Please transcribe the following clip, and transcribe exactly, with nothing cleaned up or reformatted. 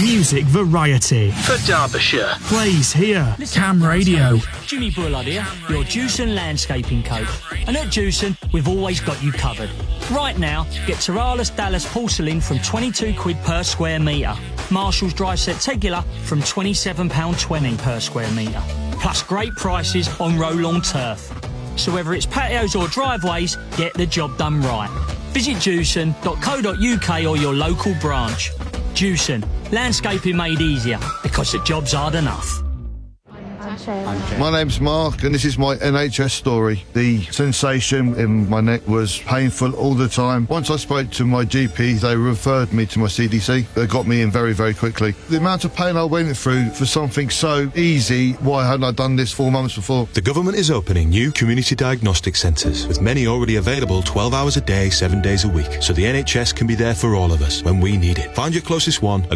music variety for Derbyshire plays here. Cam Radio. Jimmy Bullard here, your Jewson landscaping coach. And at Jewson, we've always got you covered. Right now, get Taralis Dallas porcelain from twenty-two quid per square metre. Marshall's dry set tegular from twenty-seven pounds twenty per square metre. Plus great prices on roll-on turf. So whether it's patios or driveways, get the job done right. Visit jewson dot co dot uk or your local branch. Jewson, landscaping made easier because the job's hard enough. My name's Mark and this is my N H S story. The sensation in my neck was painful all the time. Once I spoke to my G P, they referred me to my C D C. They got me in very, very quickly. The amount of pain I went through for something so easy, why hadn't I done this four months before? The government is opening new community diagnostic centres, with many already available twelve hours a day, seven days a week, so the N H S can be there for all of us when we need it. Find your closest one at